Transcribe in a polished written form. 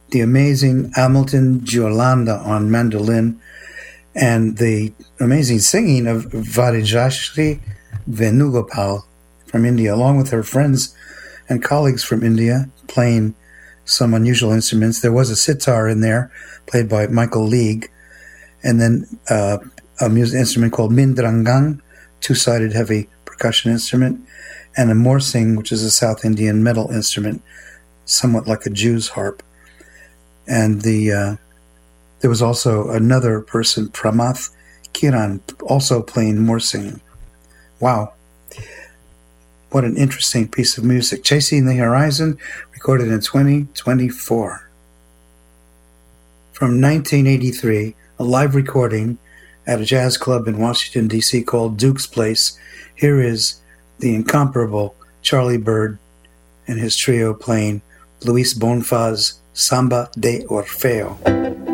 the amazing Hamilton Giolanda on mandolin, and the amazing singing of Varijashri Venugopal from India, along with her friends and colleagues from India, playing some unusual instruments. There was a sitar in there, played by Michael League, and then a music instrument called Mindrangang, two-sided heavy percussion instrument, and a morsing, which is a South Indian metal instrument, somewhat like a Jew's harp. And there was also another person, Pramath Kiran, also playing morsing. Wow. What an interesting piece of music. Chasing the Horizon, recorded in 2024. From 1983, a live recording at a jazz club in Washington, D.C. called Duke's Place. Here is the incomparable Charlie Byrd and his trio playing Luis Bonfa's Samba de Orfeo.